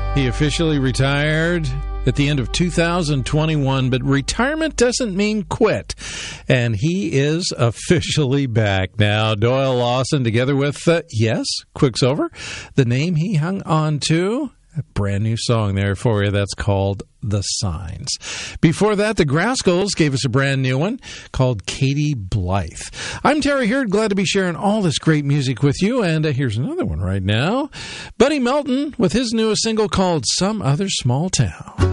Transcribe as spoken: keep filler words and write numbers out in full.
He officially retired at the end of two thousand twenty-one, but retirement doesn't mean quit. And he is officially back now. Doyle Lawson, together with, uh, yes, Quicksilver, the name he hung on to. A brand new song there for you that's called The Signs. Before that, the Grascals gave us a brand new one called Katie Blythe. I'm Terry Heard, glad to be sharing all this great music with you, and uh, here's another one right now. Buddy Melton with his newest single called Some Other Small Town.